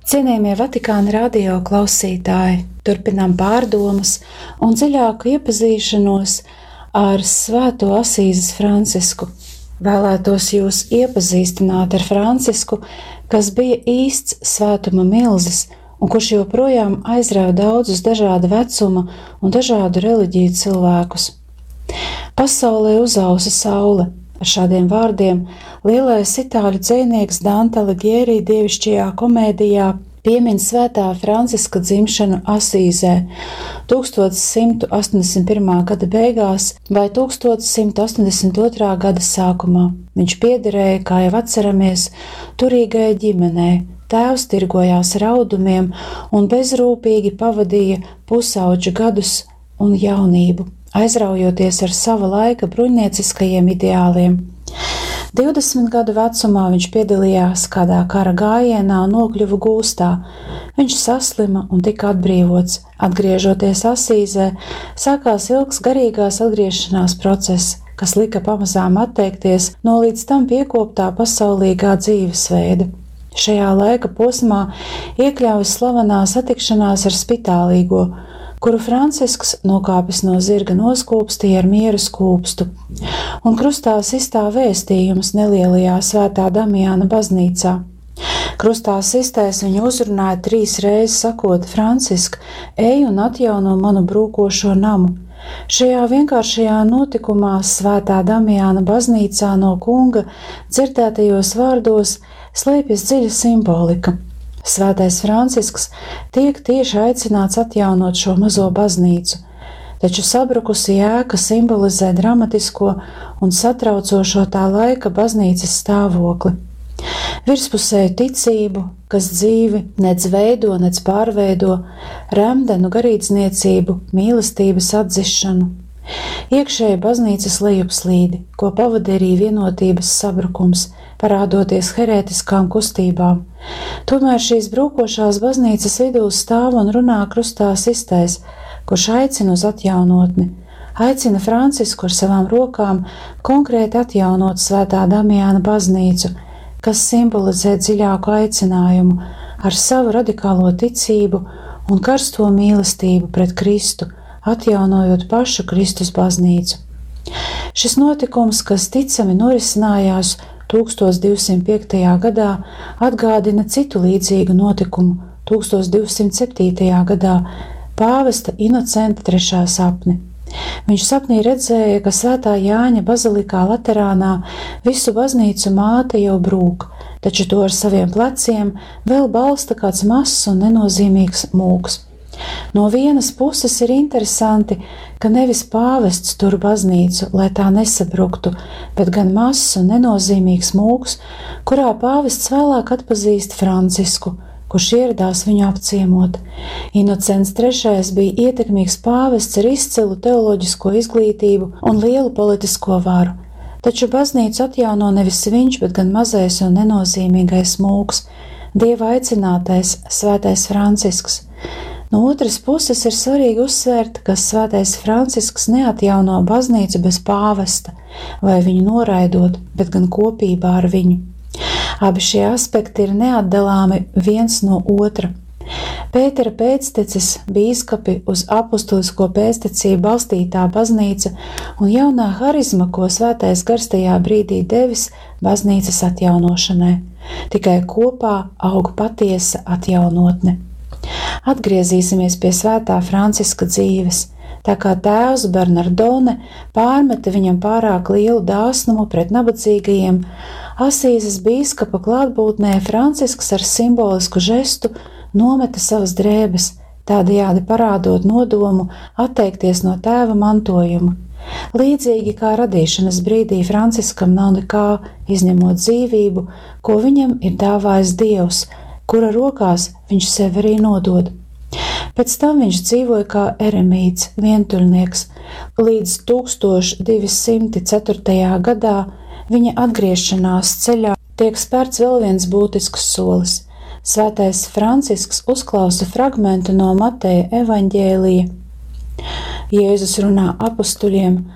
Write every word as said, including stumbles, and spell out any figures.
Cienījamie Vatikāna radio klausītāji, turpinām pārdomas un dziļāku iepazīšanos ar Svēto Asīzes Francisku. Vēlētos jūs iepazīstināt ar Francisku, kas bija īsts svētuma milzis un kurš joprojām aizrāva daudzus dažāda vecuma un dažādu reliģiju cilvēkus. Pasaulē uzausa saule. Ar šādiem vārdiem lielais itāļu dzejnieks Dante Alighieri dievišķajā komēdijā piemin Svētā Franciska dzimšanu Asīzē tūkstoš simts astoņdesmit pirmā gada beigās vai tūkstoš simts astoņdesmit otrā gada sākumā. Viņš piederēja, kā jau atceramies, turīgai ģimenei. Tēvs tirgojās ar audumiem un bezrūpīgi pavadīja pusauģu gadus un jaunību, aizraujoties ar sava laika bruņnieciskajiem ideāliem. divdesmit gadu vecumā viņš piedalījās kādā kara gājienā un nokļuva gūstā. Viņš saslima un tika atbrīvots. Atgriežoties Asīzē, sākās ilgs garīgās atgriešanās process, kas lika pamazām atteikties no līdz tam piekoptā pasaulīgā dzīvesveida. Šajā laika posmā iekļaujas slavenā satikšanās ar Spitālīgo, kuru Francisks nokāpis no zirga noskūpstīja ar miera skūpstu, un krustā sistā vēstījums nelielajā Svētā Damiāna baznīcā. Krustā sistēs viņu uzrunāja trīs reizes sakot: Francisk, ej un atjauno manu brūkošo namu. Šajā vienkāršajā notikumā Svētā Damiāna baznīcā no kunga dzirdētajos vārdos slēpjas dziļa simbolika. Svētais Francisks tiek tieši aicināts atjaunot šo mazo baznīcu, taču sabrukusi ēka simbolizē dramatisko un satraucošo tā laika baznīcas stāvokli. Virspusēju ticību, kas dzīvi nec veido, nec pārveido, remdenu garīdzniecību, mīlestības atzišanu. Iekšēji baznīcas lejupslīdi, ko pavadīja arī vienotības sabrukums, parādoties herētiskām kustībām. Tomēr šīs brūkošās baznīcas vidū stāv un runā krustā sistēs, kurš aicina uz atjaunotni. Aicina Francisku ar savām rokām konkrēti atjaunot Svētā Damiāna baznīcu, kas simbolizē dziļāku aicinājumu ar savu radikālo ticību un karsto mīlestību pret Kristu, atjaunojot pašu Kristus baznīcu. Šis notikums, kas ticami norisinājās tūkstoš divsimt piektajā gadā, atgādina citu līdzīgu notikumu tūkstoš divsimt septītajā gadā pāvesta Inocenta trešā sapni. Viņš sapnī redzēja, ka Svētā Jāņa bazilikā Laterānā visu baznīcu māte jau brūk, taču to ar saviem pleciem vēl balsta kāds mazs un nenozīmīgs mūks. No vienas puses ir interesanti, ka nevis pāvests tur baznīcu, lai tā nesabruktu, bet gan mazs un nenozīmīgs mūks, kurā pāvests vēlāk atpazīst Francisku, kurš ieradās viņu apciemot. Inocents trešais bija ietekmīgs pāvests ar izcilu teoloģisko izglītību un lielu politisko varu, taču baznīcu atjauno nevis viņš, bet gan mazais un nenozīmīgais mūks, Dieva aicinātais Svētais Francisks. No otras puses ir svarīgi uzsvērt, ka Svētais Francisks neatjauno baznīcu bez pāvesta vai viņu noraidot, bet gan kopībā ar viņu. Abi šie aspekti ir neatdalāmi viens no otra. Pētera pēctecis, bīskapi uz apustulisko pēctecību balstītā baznīca un jaunā harizma, ko Svētais Gars tajā brīdī devis baznīcas atjaunošanai. Tikai kopā aug patiesa atjaunotne. Atgriezīsimies pie Svētā Franciska dzīves. Tā kā tēvs Bernardone pārmeta viņam pārāk lielu dāsnumu pret nabadzīgajiem, Asīzes bīskapa klātbūtnē Francisks ar simbolisku žestu nometa savas drēbes, tādējādi parādot nodomu atteikties no tēva mantojuma. Līdzīgi kā radīšanas brīdī Franciskam nav nekā izņemot dzīvību, ko viņam ir dāvājis Dievs, kura rokās viņš sevi arī nodod. Pēc tam viņš dzīvoja kā eremīts, vientuļnieks, līdz tūkstoš divi simti ceturtajā gadā viņa atgriešanās ceļā tiek spērts vēl viens būtisks solis. Svētais Francisks uzklausa fragmentu no Mateja evaņģēlija. Jēzus runā apustuļiem: